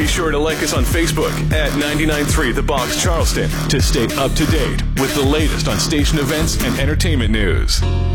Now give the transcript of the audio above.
Be sure to like us on Facebook at 99.3 The Box Charleston to stay up to date with the latest on station events and entertainment news.